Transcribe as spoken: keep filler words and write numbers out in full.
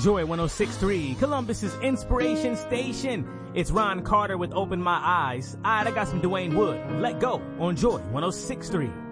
Joy one oh six point three, Columbus's inspiration station. It's Ron Carter with Open My Eyes. Alright, I got some Dwayne Wood. Let Go on Joy one oh six point three.